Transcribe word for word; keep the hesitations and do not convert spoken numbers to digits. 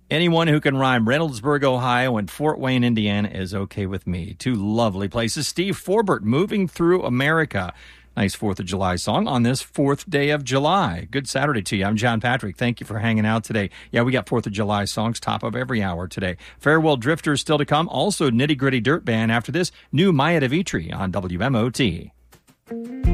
Anyone who can rhyme Reynoldsburg, Ohio, and Fort Wayne, Indiana is okay with me. Two lovely places. Steve Forbert, Moving Through America. Nice fourth of July song on this fourth day of July. Good Saturday to you. I'm John Patrick. Thank you for hanging out today. Yeah, we got fourth of July songs top of every hour today. Farewell Drifters still to come. Also Nitty Gritty Dirt Band after this. New Maya DeVitri on W M O T.